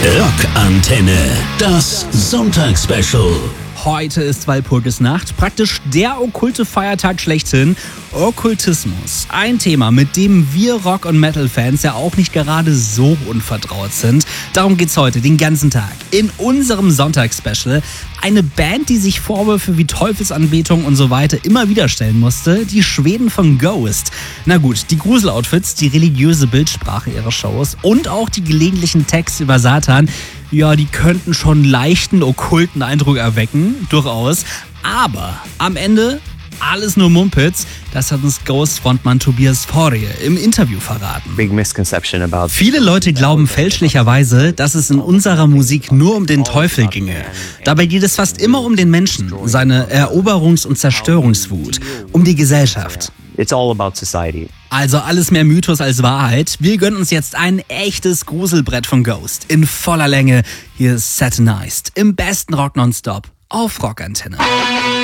Rockantenne, das Sonntagsspecial. Heute ist Walpurgisnacht, praktisch der okkulte Feiertag schlechthin. Okkultismus. Ein Thema, mit dem wir Rock- und Metal-Fans ja auch nicht gerade so unvertraut sind. Darum geht's heute den ganzen Tag in unserem Sonntagsspecial. Eine Band, die sich Vorwürfe wie Teufelsanbetung und so weiter immer wieder stellen musste. Die Schweden von Ghost. Na gut, die Grusel-Outfits, die religiöse Bildsprache ihrer Shows und auch die gelegentlichen Texte über Satan, ja, die könnten schon leichten okkulten Eindruck erwecken, durchaus. Aber am Ende alles nur Mumpitz, das hat uns Ghost-Frontmann Tobias Forge im Interview verraten. Viele Leute glauben fälschlicherweise, dass es in unserer Musik nur um den Teufel ginge. Dabei geht es fast immer um den Menschen, seine Eroberungs- und Zerstörungswut, um die Gesellschaft. It's all about society. Also alles mehr Mythos als Wahrheit. Wir gönnen uns jetzt ein echtes Gruselbrett von Ghost in voller Länge. Hier ist Satanized im besten Rock nonstop auf Rockantenne.